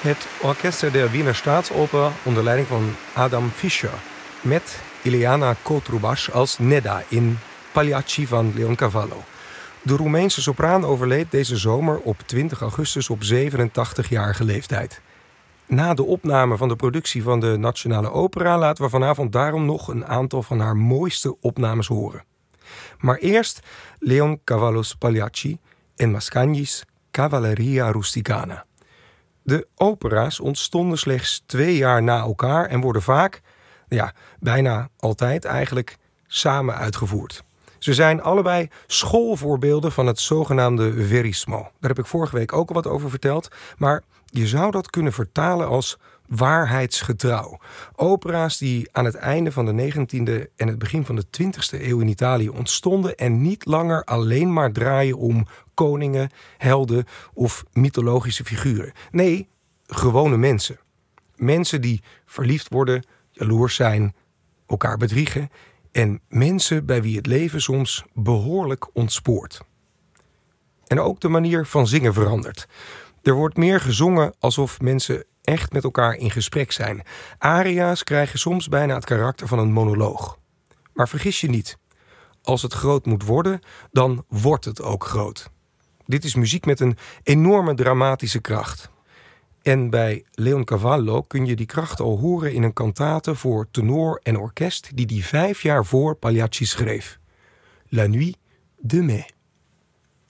het Orchester der Wiener Staatsoper onder leiding van Adam Fischer met Ileana Cotrubas als Nedda in Pagliacci van Leoncavallo. De Roemeense sopraan overleed deze zomer op 20 augustus op 87-jarige leeftijd. Na de opname van de productie van de Nationale Opera laten we vanavond daarom nog een aantal van haar mooiste opnames horen. Maar eerst Leoncavallo's Pagliacci en Mascagni's Cavalleria Rusticana. De opera's ontstonden slechts 2 jaar na elkaar en worden vaak, bijna altijd eigenlijk, samen uitgevoerd. Ze zijn allebei schoolvoorbeelden van het zogenaamde verismo. Daar heb ik vorige week ook al wat over verteld, maar je zou dat kunnen vertalen als waarheidsgetrouw. Opera's die aan het einde van de 19e en het begin van de 20e eeuw in Italië ontstonden en niet langer alleen maar draaien om koningen, helden of mythologische figuren. Nee, gewone mensen. Mensen die verliefd worden, jaloers zijn, elkaar bedriegen en mensen bij wie het leven soms behoorlijk ontspoort. En ook de manier van zingen verandert. Er wordt meer gezongen alsof mensen echt met elkaar in gesprek zijn. Aria's krijgen soms bijna het karakter van een monoloog. Maar vergis je niet, als het groot moet worden, dan wordt het ook groot. Dit is muziek met een enorme dramatische kracht. En bij Leoncavallo kun je die kracht al horen in een kantate voor tenor en orkest die 5 jaar voor Pagliacci schreef. La Nuit de Mai.